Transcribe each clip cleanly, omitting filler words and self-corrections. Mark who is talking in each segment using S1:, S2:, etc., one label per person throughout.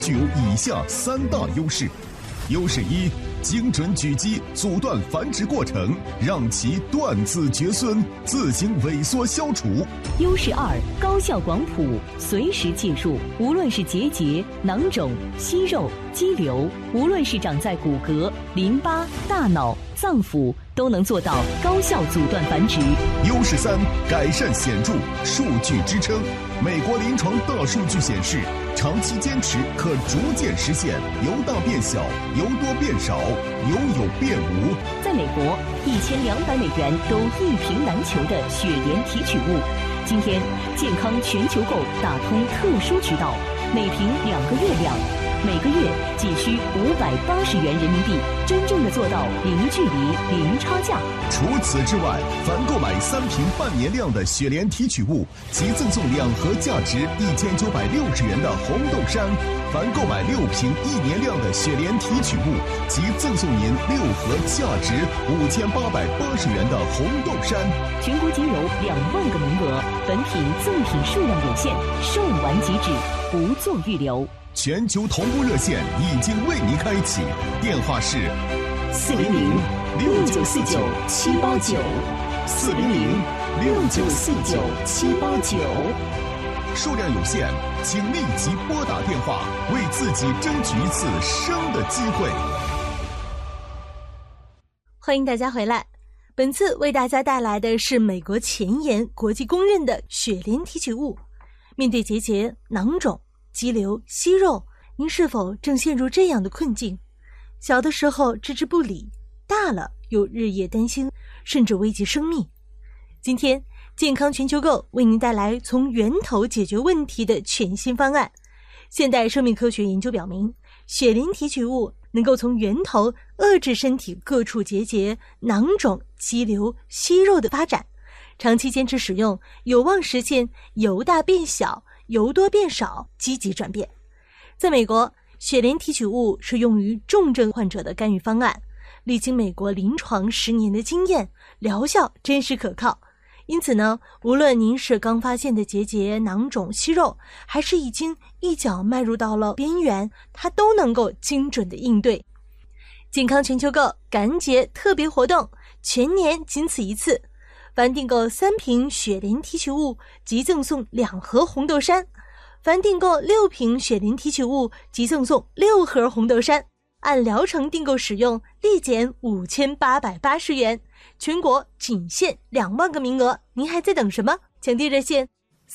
S1: 具有以下3大优势。优势1，精准狙击阻断繁殖过程，让其断子绝孙，自行萎缩消除。
S2: 优势2，高效广谱，随时介入，无论是结节、囊肿、息肉、肌瘤，无论是长在骨骼、淋巴、大脑、脏腑，都能做到高效阻断繁殖。
S1: 优势3，改善显著，数据支撑。美国临床大数据显示，长期坚持可逐渐实现由大变小、由多变少、由有变无。
S2: 在美国，$1200都一瓶难求的雪莲提取物，今天健康全球购打通特殊渠道，每瓶2个月量，每个月仅需580元人民币，真正的做到零距离、零差价。
S1: 除此之外，凡购买3瓶半年量的雪莲提取物，即赠送2盒价值1960元的红豆杉；凡购买6瓶1年量的雪莲提取物，即赠送您6盒价值5880元的红豆杉。
S2: 全国仅有2万个名额，本品赠品数量有限，售完即止，不做预留。
S1: 全球同步热线已经为您开启，电话是400-6949-789，400-6949-789。数量有限，请立即拨打电话，为自己争取一次生的机会。
S3: 欢迎大家回来，本次为大家带来的是美国前沿、国际公认的雪莲提取物。面对结节、囊肿、肌瘤、息肉，您是否正陷入这样的困境？小的时候置之不理，大了又日夜担心，甚至危及生命。今天健康全球购为您带来从源头解决问题的全新方案。现代生命科学研究表明，雪莲提取物能够从源头遏制身体各处结节、囊肿、肌瘤、息肉的发展，长期坚持使用，有望实现由大变小、由多变少，积极转变。在美国，雪莲提取物是用于重症患者的干预方案，历经美国临床10年的经验，疗效真实可靠。因此呢，无论您是刚发现的结节、囊肿、息肉，还是已经一脚迈入到了边缘，它都能够精准的应对。健康全球购感恩节特别活动，全年仅此一次，凡订购3瓶雪莲提取物，即赠送2盒红豆杉；凡订购6瓶雪莲提取物，即赠送6盒红豆杉。按疗程订购使用，立减5880元，全国仅限2万个名额，您还在等什么？抢订热线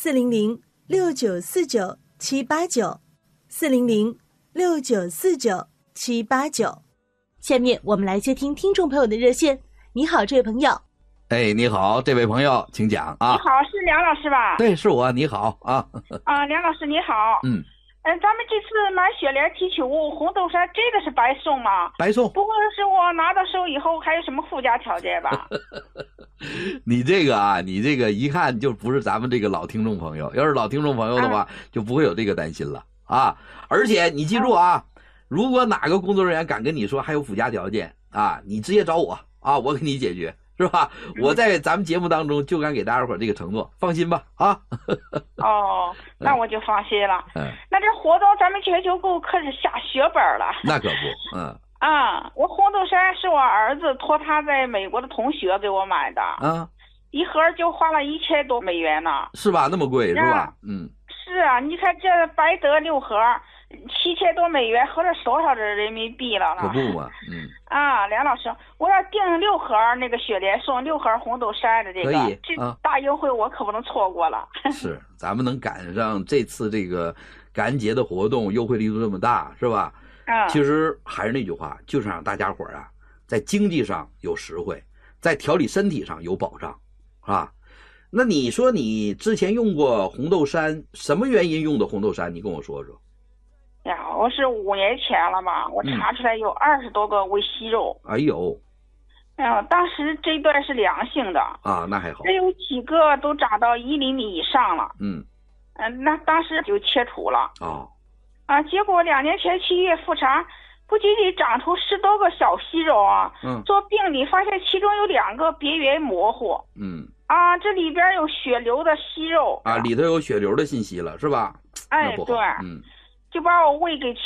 S3: 400-6949-789，400-6949-789。下面我们来接听听众朋友的热线。你好，这位朋友。
S4: 哎，你好，这位朋友，请讲啊。
S5: 你好，是梁老师吧？
S4: 对，是我。你好啊。
S5: 梁老师你好。咱们这次买雪莲提取物红豆杉，这个是白送吗？
S4: 白送。
S5: 不会是我拿到手以后还有什么附加条件吧？
S4: 你这个一看就不是咱们这个老听众朋友，要是老听众朋友的话，就不会有这个担心了啊。而且你记住啊，如果哪个工作人员敢跟你说还有附加条件啊，你直接找我啊，我给你解决。是吧？我在咱们节目当中就敢给大家伙这个承诺，放心吧啊！
S5: 哦，那我就放心了。那这活动咱们全球购可是下血本了。
S4: 那可不，
S5: 我红豆杉是我儿子托他在美国的同学给我买的啊，一盒就花了$1000多呢。
S4: 是吧？那么贵是吧？
S5: 是啊，你看这白得6盒。$7000多，合着多少的人民币了呢？
S4: 可不嘛，
S5: 梁老师，我要订6盒那个雪莲，送6盒红豆杉的这个，这大优惠我可不能错过了。
S4: 是，咱们能赶上这次这个感恩节的活动，优惠力度这么大，是吧？其实还是那句话，就是让大家伙啊，在经济上有实惠，在调理身体上有保障，啊。那你说你之前用过红豆杉，什么原因用的红豆杉？你跟我说说。
S5: 呀，我是5年前了吧，我查出来有20多个微息肉。
S4: 哎呦，
S5: 当时这段是良性的
S4: 啊，那还好。
S5: 这有几个都长到1厘米以上了。那当时就切除了。结果2年前7月复查，不仅仅长出10多个小息肉啊，做病理发现其中有2个边缘模糊。这里边有血流的息肉
S4: 啊，里头有血流的信息了，是吧？
S5: 哎，对。 就把我胃给